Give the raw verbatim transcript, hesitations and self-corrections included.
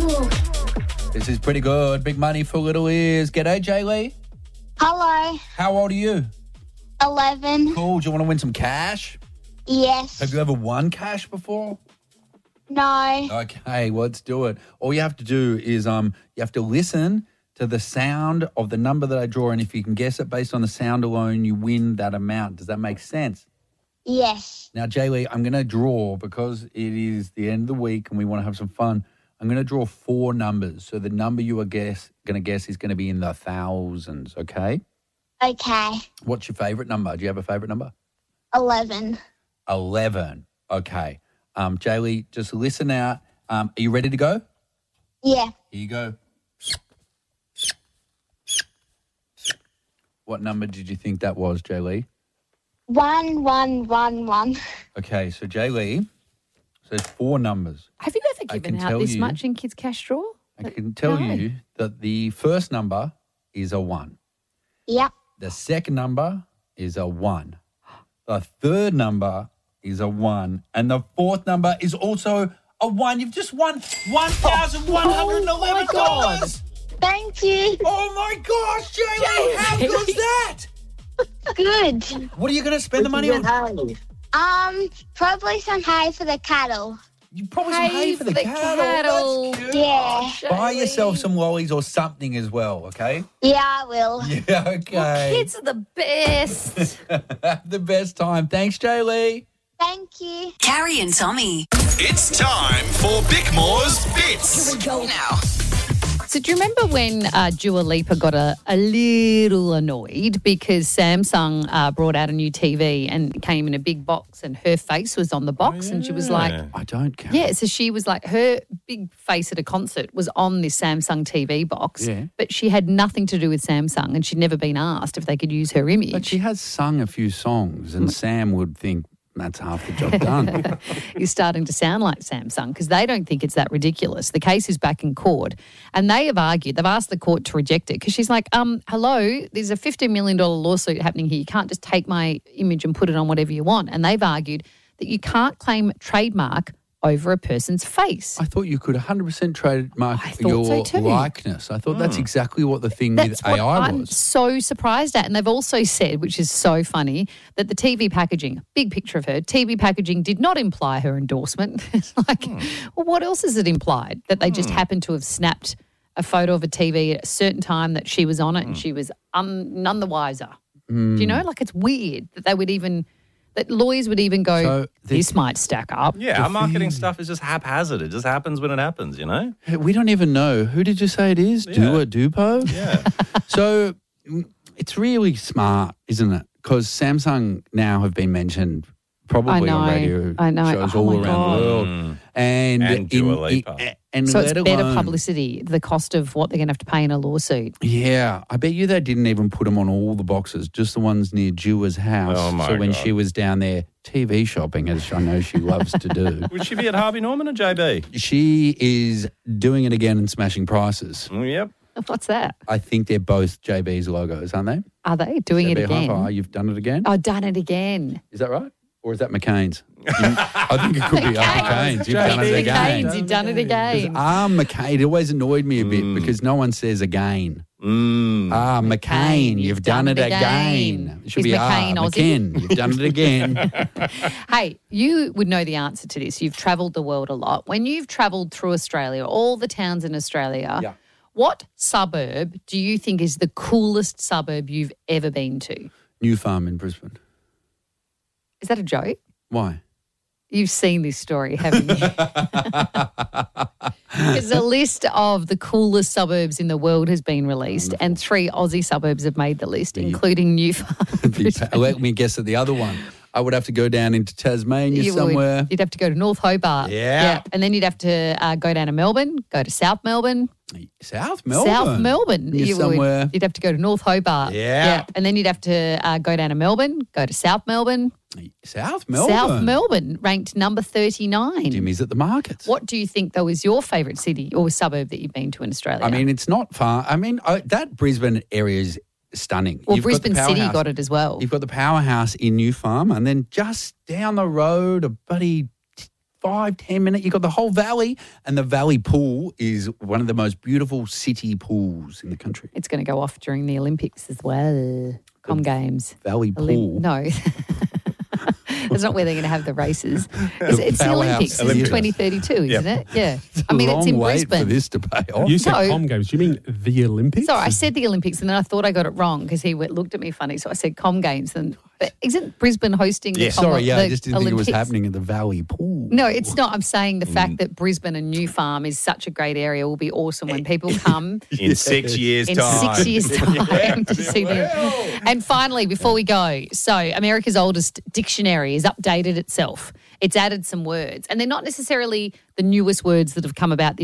This is pretty good. Big money for little ears. G'day, Jaylee. Hello. How old are you? eleven. Cool. Do you want to win some cash? Yes. Have you ever won cash before? No. Okay, well, let's do it. All you have to do is um, you have to listen to the sound of the number that I draw, and if you can guess it based on the sound alone, you win that amount. Does that make sense? Yes. Now, Jaylee, I'm going to draw, because it is the end of the week and we want to have some fun, I'm going to draw four numbers. So the number you are guess going to guess is going to be in the thousands, okay? Okay. What's your favourite number? Do you have a favourite number? eleven. eleven. Okay. Um, Jaylee, just listen out. Um, are you ready to go? Yeah. Here you go. What number did you think that was, Jaylee? One, one, one, one. Okay, so Jaylee, so there's four numbers. Have you ever I given can out tell this you- much in Kids Cash Draw? I can tell No. you that the first number is a one. Yep. The second number is a one. The third number is a one. And the fourth number is also a one. You've just won one thousand one hundred eleven dollars. Thank you. Oh, my gosh, Jaylee, how good's that? Good. What are you going to spend the money on? Um, probably some hay for the cattle. You probably some hay for the, cattle. cattle. That's cute. Yeah. Buy yourself some lollies or something as well, okay? Yeah, I will. Yeah, okay. Kids are the best. Have the best time. Thanks, Jaylee. Thank you. Carrie and Tommy. It's time for Bickmore's Bits. Here we go now. So do you remember when uh, Dua Lipa got a, a little annoyed because Samsung uh, brought out a new T V and came in a big box and her face was on the box, and she was like, I don't care. yeah, so she was like, her big face at a concert was on this Samsung T V box, Yeah. but she had nothing to do with Samsung and she'd never been asked if they could use her image. But she has sung a few songs, and Sam would think that's half the job done. You're starting to sound like Samsung because they don't think it's that ridiculous. The case is back in court and they have argued, they've asked the court to reject it because she's like, um, hello, there's a fifteen million dollars lawsuit happening here. You can't just take my image and put it on whatever you want. And they've argued that you can't claim trademark over a person's face. I thought you could one hundred percent trademark I thought your so too. likeness. I thought that's exactly what the thing That's with what A I I'm was. so surprised at. And they've also said, which is so funny, that the T V packaging, big picture of her, T V packaging did not imply her endorsement. It's like, well, what else is it implied? That they just happened to have snapped a photo of a T V at a certain time that she was on it and she was un- none the wiser. Do you know? Like, it's weird that they would even, that lawyers would even go, So the- this might stack up. Yeah, our marketing stuff is just haphazard. It just happens when it happens, you know? We don't even know. Who did you say it is? Dua Dupo? Yeah. So mm, it's really smart, isn't it? Because Samsung now have been mentioned probably I know, on radio I know. shows Oh all my around God. the world. And, And Dua Lipa. in- and So it's let better alone- publicity, the cost of what they're going to have to pay in a lawsuit. Yeah, I bet you they didn't even put them on all the boxes, just the ones near Dua's house. Oh, my so when God. she was down there T V shopping, as I know she loves to do, Would she be at Harvey Norman or J B? she is doing it again and smashing prices. Mm, Yep. What's that? I think they're both J B's logos, aren't they? Are they doing J it B again? Hi-Fi, you've done it again? Oh, done it again. Is that right? Or is that McCain's? You- I think it could be up McCain's. You've done it It's again. McCain's, you've done it again. Ah, McCain. It always annoyed me a bit because no one says again. Mm. Ah, McCain, you've done, it again. It should Is be ah, McCain Aussie? McCain, you've done it again. Hey, you would know the answer to this. You've travelled the world a lot. When you've travelled through Australia, all the towns in Australia, Yeah. what suburb do you think is the coolest suburb you've ever been to? New Farm in Brisbane. Is that a joke? Why? You've seen this story, haven't you? There's a list of the coolest suburbs in the world has been released, and three Aussie suburbs have made the list, including New Farm. Let me guess at the other one. I would have to go down into Tasmania You would. somewhere. You'd have to go to North Hobart. Yeah. And then you'd have to uh, go down to Melbourne, go to South Melbourne. South Melbourne. South Melbourne. You're You somewhere. would. You'd have to go to North Hobart. Yeah. And then you'd have to uh, go down to Melbourne, go to South Melbourne. South Melbourne. South Melbourne, ranked number thirty-nine. Jimmy's at the markets. What do you think, though, is your favourite city or suburb that you've been to in Australia? I mean, it's not far. I mean, I, that Brisbane area is stunning. well, You've got the Brisbane City powerhouse- got it as well. You've got the powerhouse in New Farm, and then just down the road, a buddy five, ten minutes. You've got the whole valley, and the Valley Pool is one of the most beautiful city pools in the country. It's going to go off during the Olympics as well. Com Games. Valley Pool. Olymp- no. That's not where they're going to have the races. It's, it's the Powerhouse Olympics. Olympics. It's twenty thirty-two, isn't it? Yeah. It's I mean, a it's long in wait Brisbane. for this to pay off. You said No. Com Games. You mean the Olympics? Sorry, I said the Olympics, and then I thought I got it wrong because he went, looked at me funny. So I said Com Games. And but isn't Brisbane hosting the Yeah. Com- Sorry, yeah, the I just didn't think it was Olympics? happening at the Valley Pool. No, it's not. I'm saying the Mm. fact that Brisbane and New Farm is such a great area will be awesome when people come In six years' in time. six years' time to see them. And finally, before we go, so America's oldest dictionary has updated itself. It's added some words, and they're not necessarily the newest words that have come about this